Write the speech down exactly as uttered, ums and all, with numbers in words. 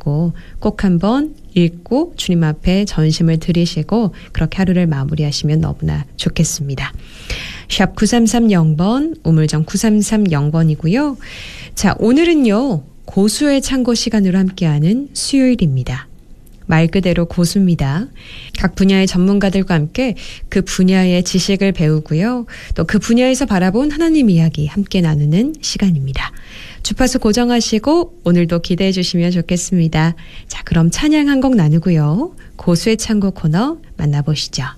마시고 꼭 한번 읽고 주님 앞에 전심을 드리시고 그렇게 하루를 마무리하시면 너무나 좋겠습니다. 샵 구삼삼공 번, 우물정 구삼삼공 번이고요. 자, 오늘은요. 고수의 창고 시간으로 함께하는 수요일입니다. 말 그대로 고수입니다. 각 분야의 전문가들과 함께 그 분야의 지식을 배우고요. 또 그 분야에서 바라본 하나님 이야기 함께 나누는 시간입니다. 주파수 고정하시고 오늘도 기대해 주시면 좋겠습니다. 자, 그럼 찬양 한 곡 나누고요. 고수의 창고 코너 만나보시죠.